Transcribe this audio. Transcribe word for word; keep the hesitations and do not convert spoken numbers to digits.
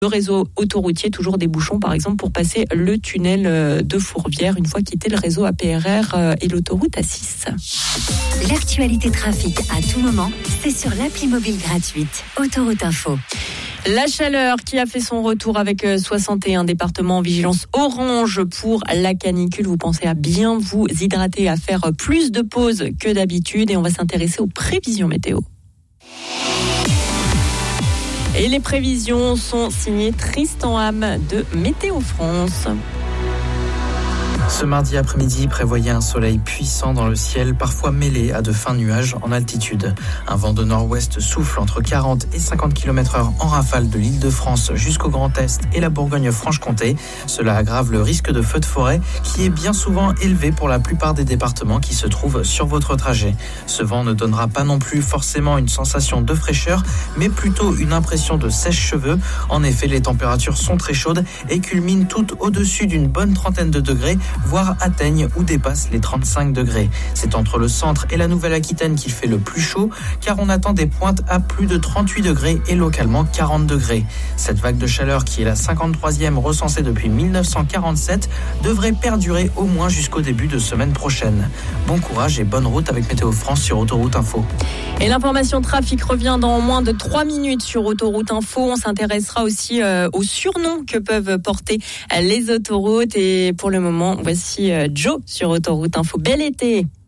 Le réseau autoroutier, toujours des bouchons, par exemple, pour passer le tunnel de Fourvière, une fois quitté le réseau A P R R et l'autoroute A six. L'actualité trafic à tout moment, c'est sur l'appli mobile gratuite Autoroute Info. La chaleur qui a fait son retour avec soixante et un départements en vigilance orange pour la canicule. Vous pensez à bien vous hydrater, à faire plus de pauses que d'habitude. Et on va s'intéresser aux prévisions météo. Et les prévisions sont signées Tristan Ham de Météo France. Ce mardi après-midi prévoyait un soleil puissant dans le ciel, parfois mêlé à de fins nuages en altitude. Un vent de nord-ouest souffle entre quarante et cinquante kilomètres heure en rafale de l'Île-de-France jusqu'au Grand Est et la Bourgogne-Franche-Comté. Cela aggrave le risque de feu de forêt qui est bien souvent élevé pour la plupart des départements qui se trouvent sur votre trajet. Ce vent ne donnera pas non plus forcément une sensation de fraîcheur, mais plutôt une impression de sèche-cheveux. En effet, les températures sont très chaudes et culminent toutes au-dessus d'une bonne trentaine de degrés, voire atteignent ou dépassent les trente-cinq degrés. C'est entre le centre et la Nouvelle-Aquitaine qu'il fait le plus chaud, car on attend des pointes à plus de trente-huit degrés et localement quarante degrés. Cette vague de chaleur, qui est la cinquante-troisième recensée depuis dix-neuf cent quarante-sept, devrait perdurer au moins jusqu'au début de semaine prochaine. Bon courage et bonne route avec Météo France sur Autoroute Info. Et l'information trafic revient dans moins de trois minutes sur Autoroute Info. On s'intéressera aussi euh, aux surnoms que peuvent porter les autoroutes. Et pour le moment, voici euh, Joe sur Autoroute Info. Bel été!